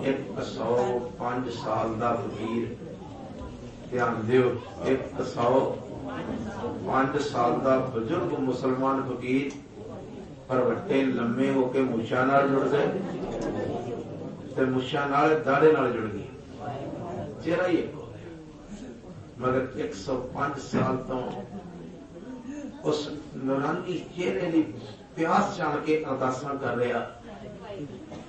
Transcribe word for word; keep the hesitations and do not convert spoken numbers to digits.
एक सौ पांच साल का फकीर, ध्यान दियो, एक सौ पांच साल का बुजुर्ग मुसलमान फकीर पर वट्टे लम्मे होके मुछां नाल जुड़ गए ते मुछां नाल दाढ़े नाल जुड़ गई, चेहरा ही एक हो गया। मगर एक सौ पांच साल तो उस नूरानी चेहरे की प्यास जान के अरदासां कर रहा,